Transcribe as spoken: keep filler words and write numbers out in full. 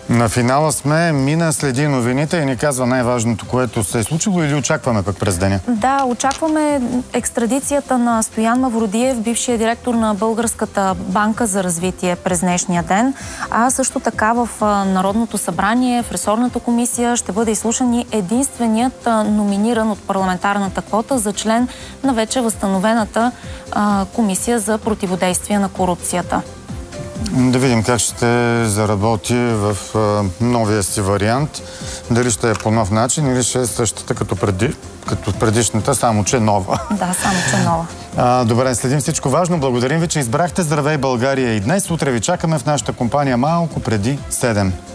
На финала сме, Мина следи новините и ни казва най-важното, което се е случило, или очакваме пък през деня? Да, очакваме екстрадицията на Стоян Мавродиев, бившия директор на Българската банка за развитие през днешния ден. А също така в Народното събрание, в ресорната комисия ще бъде изслушан и единственият номиниран от парламентарната квота за член на вече възстановената а, комисия за противодействие на корупцията. Да видим как ще заработи в а, новия си вариант. Дали ще е по нов начин или ще е същата като, преди, като предишната, само че нова. Да, само че нова. А, добре, следим всичко важно. Благодарим ви, че избрахте Здравей България и днес. Утре ви чакаме в нашата компания малко преди седем.